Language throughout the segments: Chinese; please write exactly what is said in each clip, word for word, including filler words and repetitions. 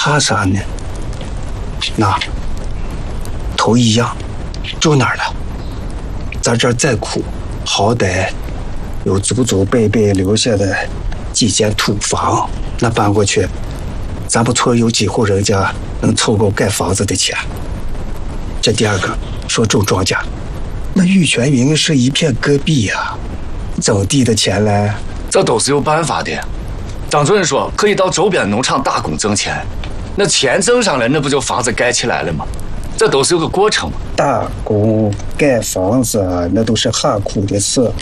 怕啥呢？那头一样，住哪儿了？咱这儿再苦，好歹有祖祖辈辈留下的几间土房，那搬过去，咱不村有几户人家能凑够盖房子的钱。这第二个说种庄稼，那玉泉云是一片戈壁呀、啊，整地的钱嘞， 这都是有办法的。张主任说可以到周边农场打工挣钱，那钱挣上来，那不就房子盖起来了吗？这都是有个过程嘛。 打工盖房子那都是很苦的事，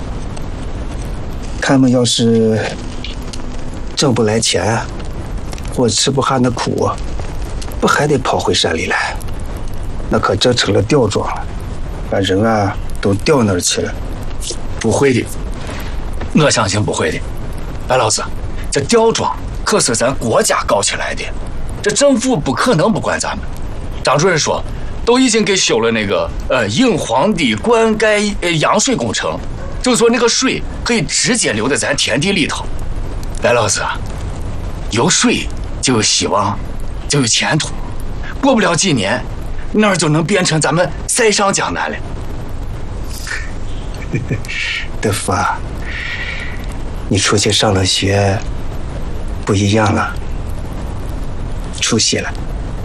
他们要是挣不来钱，或吃不下那苦，不还得跑回山里来？那可真成了吊庄了，把人啊都调那儿去了。 不会的，我相信不会的。白老师，这吊庄可是咱国家搞起来的，这政府不可能不管咱们。张主任说，都已经给修了那个呃硬黄的灌溉呃养水工程，就是说那个水可以直接流到咱田地里头。白老师啊，有水就有希望，就有前途。过不了几年，那儿就能变成咱们塞上江南了。 德福啊，你出去上了学，不一样了，出息了。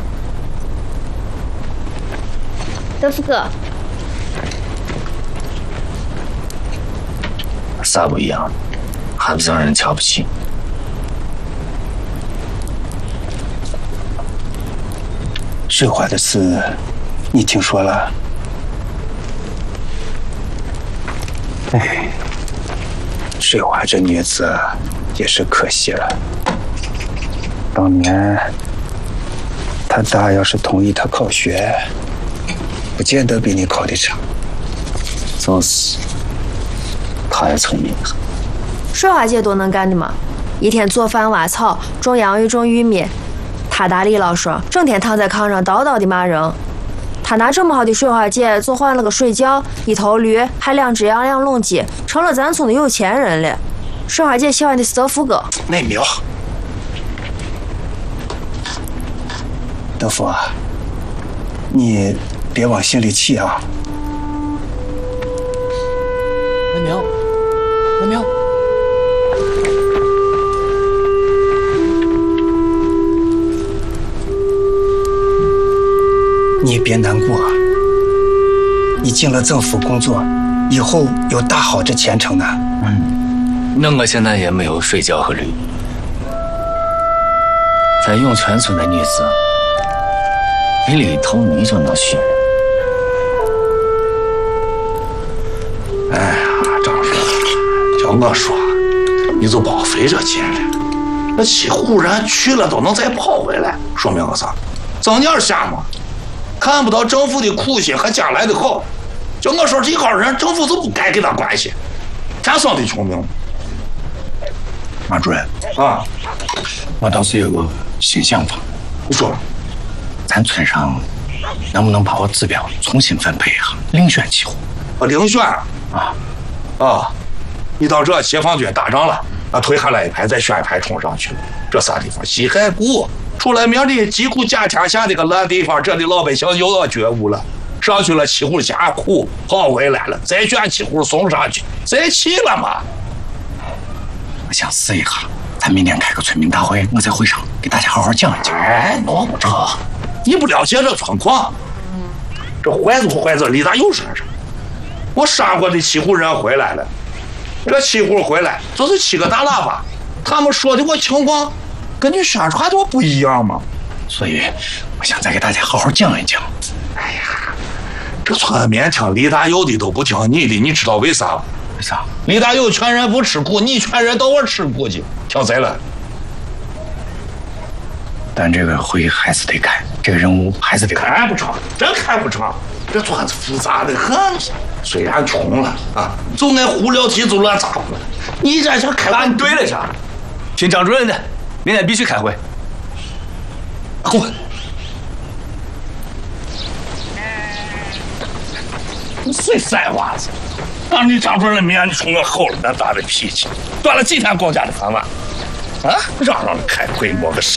德福哥， 啥不一样？还不是让人瞧不起？ 水花的事，你听说了？哎，水花这女子也是可惜了。当年他爸要是同意他考学，不见得比你考得差。 就是，他也聪明。 水花姐多能干的嘛，一天做饭挖草，种洋芋种玉米。他大李老师整天躺在炕上叨叨的骂人。他拿这么好的水花姐就换了个水窖，一头驴，还两只羊两笼鸡，成了咱村的有钱人了。水花姐喜欢的是德福哥。 那苗，德福啊，你别往心里气啊。 那苗，那苗。 你别难过，你进了政府工作，以后有大好这前程呢。 嗯，那我现在也没有睡觉和驴。在涌泉村的女子，一里头泥就能学。 哎呀，张叔，叫我说，你就别费这劲了。那几户人去了都能再跑回来，说明个啥？睁眼瞎嘛。看不到政府的苦心和将来的好，就我说这一号人，政府就不该给他关系，天生的聪明。 马主任啊， 我倒是有个新想法。 你说， 咱村上能不能把我指标重新分配一下，遴选几户？ 我遴选啊啊！你到这解放军打仗了，那退下来一排，再选一排冲上去。这啥地方？西海固。出了名的疾苦家天下的个烂地方，这里老百姓又要觉悟了，上去了七户下苦，跑回来了，再选七户送上去，再气了嘛。 我想试一下，咱明天开个村民大会，我在会上给大家好好讲一讲。 哎，弄不成，你不了解这状况。这坏就坏在李大佑身上。我上过的七户人回来了，这七户回来就是七个大喇叭，他们说的我情况。跟你宣传都不一样嘛， 所以我想再给大家好好讲一讲。 哎呀，这村民听李大佑的都不听你的，你知道为啥吗？ 为啥？ 李大佑劝人不吃苦，你劝人都我吃苦去，听谁了？ 但这个会还是得开，这个任务还是得开。 开不成，真开不成。这村子复杂的很，虽然穷了啊，就爱胡聊题就乱砸了。你这想开？ 俺对了啥？听张主任的。明天必须开会。 滚！你谁塞娃子？让你张主任面你冲我吼了那大的脾气，端了几天公家的饭碗，啊？嚷嚷着开会摸个啥？